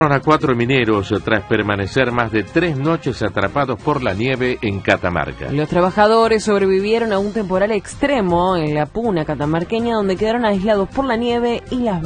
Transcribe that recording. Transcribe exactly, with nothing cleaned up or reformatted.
A cuatro mineros tras permanecer más de tres noches atrapados por la nieve en Catamarca. Los trabajadores sobrevivieron a un temporal extremo en la puna catamarqueña, donde quedaron aislados por la nieve y las